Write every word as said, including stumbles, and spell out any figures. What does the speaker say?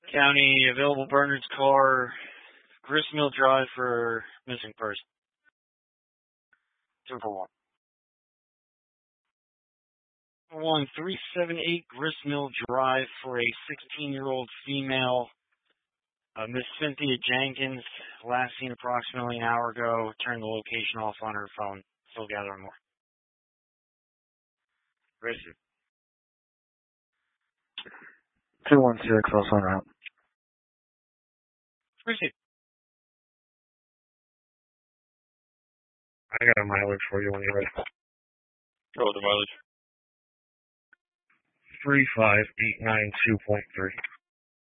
County, available Bernard's car, Gristmill Drive for missing person. two four one. One three seven eight Gristmill Drive for a sixteen-year-old female, uh, Miss Cynthia Jenkins, last seen approximately an hour ago. Turned the location off on her phone. Still gathering more. Ready? two one six, also en route. Proceed. I got a mileage for you when you're ready. Go with the mileage. three five eight nine two point three.